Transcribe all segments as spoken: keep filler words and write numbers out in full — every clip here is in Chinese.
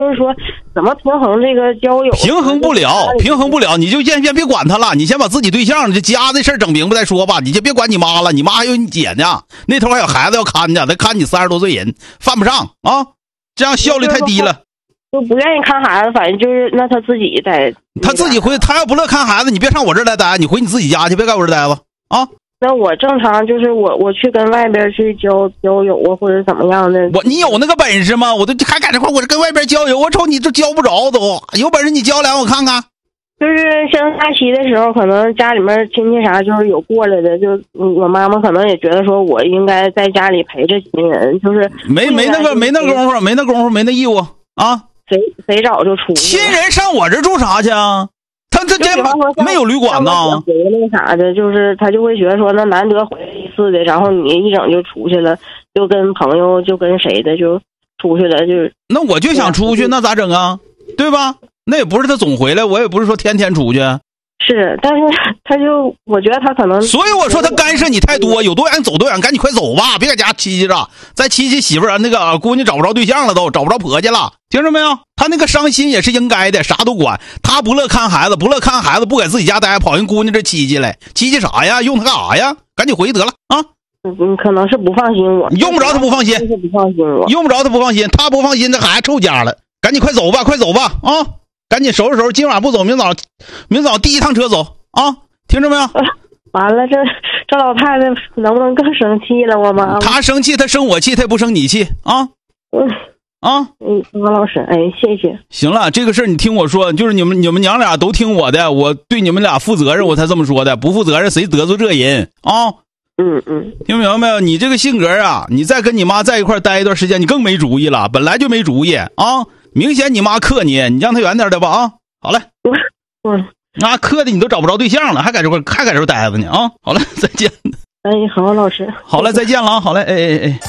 就是说怎么平衡这个交友？ 平衡不了，平衡不了，你就先先别管他了，你先把自己对象这家的事整明白再说吧。你就别管你妈了，你妈还有你姐呢，那头还有孩子要看呢，得看你三十多岁人，犯不上啊，这样效率太低了。 就不愿意看孩子，反正就是那他自己在。 他自己回，他要不乐看孩子，你别上我这儿来待，你回你自己家去，别在我这儿待着啊。 那我正常就是我我去跟外边去交交友啊，或者怎么样的。 我你有那个本事吗？我都还赶这块，我跟外边交友，我瞅你这交不着都。有本事你交两我看看。 就是像假期的时候，可能家里面亲戚啥就是有过来的，就我妈妈可能也觉得说我应该在家里陪着亲人，就是没没那个没那功夫，没那功夫，没那义务啊。 谁谁早就出去。 亲人上我这住啥去啊？他他这没有旅馆呢。 回来啥的，就是他就会觉得说，那难得回来一次的，然后你一整就出去了，就跟朋友就跟谁的就出去了，就那我就想出去，那咋整啊？对吧？那也不是他总回来，我也不是说天天出去。 是，但是他就我觉得他可能， 所以我说他干涉你太多，有多远走多远，赶紧快走吧，别搁家欺欺着，再欺欺媳妇儿那个姑娘找不着对象了，都找不着婆家了，听着没有？他那个伤心也是应该的，啥都管，他不乐看孩子，不乐看孩子，不在自己家待，跑人姑娘这欺欺来，欺欺啥呀？用他干啥呀？赶紧回去得了啊！ 嗯，可能是不放心我， 用不着他不放心， 是不放心我， 用不着他不放心，他不放心，那孩子臭家了，赶紧快走吧，快走吧啊！赶紧收拾收拾，今晚不走，明早，明早第一趟车走啊！听着没有？ 呃、完了，这这老太太能不能更生气了？我妈她生气，她生我气，她不生你气啊？ 嗯啊， 嗯，王老师，哎，谢谢。 行了，这个事儿你听我说，就是你们你们娘俩都听我的，我对你们俩负责任，我才这么说的。不负责任，谁得罪这人啊？ 嗯嗯， 听明白没有？你这个性格啊，你再跟你妈在一块待一段时间，你更没主意了。本来就没主意啊。明显你妈克你，你让她远点的吧啊！好嘞， 嗯， 啊，克的你都找不着对象了，还在这块还在这块待着呢啊！好嘞，再见。 哎，好，老师。 好嘞，再见了啊！好嘞，哎哎哎。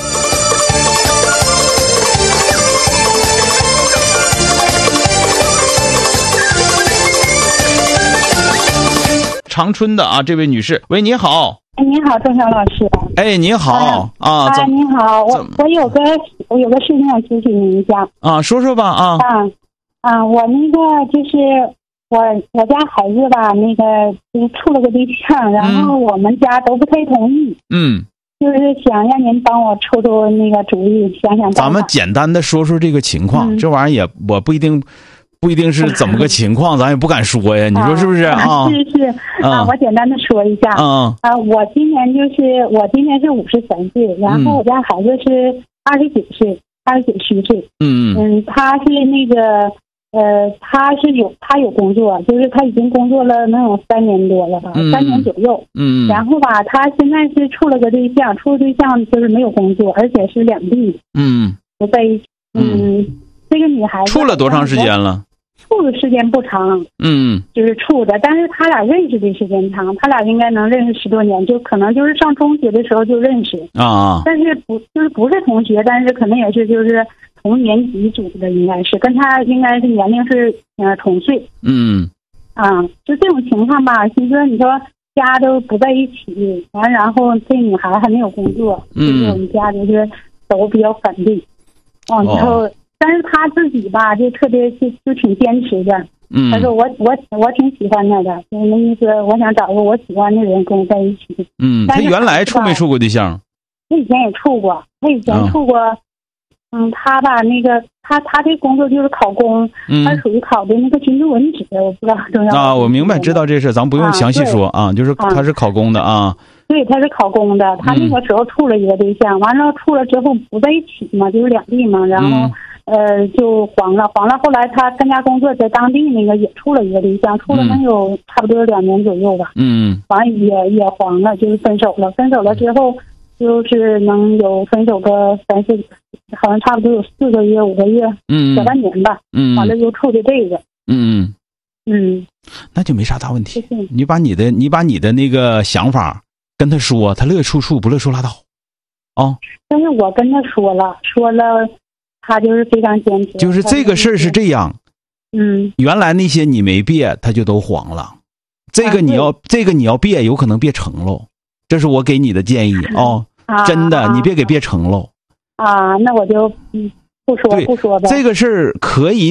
长春的啊，这位女士，喂，你好。 哎，你好，郑晓老师。 哎，你好啊！ 啊，你好，我我有个我有个事情想咨询您一下啊，说说吧啊。 啊啊，我那个就是我我家孩子吧，那个就是处了个对象，然后我们家都不太同意。 嗯。 就是想让您帮我出出那个主意，想想办法。 咱们简单的说说这个情况，嗯、这玩意儿也我不一定。不一定是怎么个情况，咱也不敢说呀，你说是不是啊？ 是是啊，我简单的说一下。 嗯啊，我今年就是我今年是五十三岁，然后我家孩子是二十九岁，二十九虚岁。 嗯嗯，他是那个呃，他是有他有工作，就是他已经工作了能有三年多了吧， 嗯、 三年左右。 嗯。 然后吧，他现在是处了个对象，处了对象就是没有工作，而且是两地。 嗯。 不在一起。嗯。这个女孩子处了多长时间了？ 处的时间不长， 嗯， 就是处的，但是他俩认识的时间长，他俩应该能认识十多年，就可能就是上中学的时候就认识啊， 但是不就是不是同学，但是可能也是就是同年级组的，应该是跟他应该是年龄是呃同岁， 嗯， 啊，就这种情况吧，其实你说家都不在一起，完然后这女孩还没有工作， 嗯， 就是我们家就是都比较反对，完之后。但是他自己吧，就特别就就挺坚持的。 嗯， 他说我我我挺喜欢他的，就那意思，我想找个我喜欢的人跟我在一起。 嗯，他原来处没处过对象？ 他以前也处过，他以前处过。嗯，嗯他吧那个他他这工作就是考公， 嗯、 他属于考的那个军事文职，我不知道重要啊，我明白，知道这事，咱不用详细说 啊, 啊，就是他是考公的啊。 对，他是考公的，他那个时候处了一个对象，嗯、完了处了之后不在一起嘛，就是两地嘛，然后。嗯呃，就黄了，黄了。后来他参加工作，在当地那个也处了一个对象，处了能有差不多两年左右吧。 嗯， 完也也黄了，就是分手了。分手了之后，就是能有分手个三四，好像差不多有四个月、五个月， 嗯， 小半年吧。 嗯， 完了又处的这个。 嗯嗯， 那就没啥大问题。你把你的你把你的那个想法跟他说，他乐意处处，不乐意处拉倒。啊。 但是我跟他说了，说了。他就是非常坚持， 就是这个事儿是这样， 嗯， 原来那些你没别，他就都黄了，这个你要、啊、这个你要别，有可能别成喽，这是我给你的建议、哦、啊，真的，你别给别成喽。 啊，那我就嗯不说不说呗。 这个事儿可以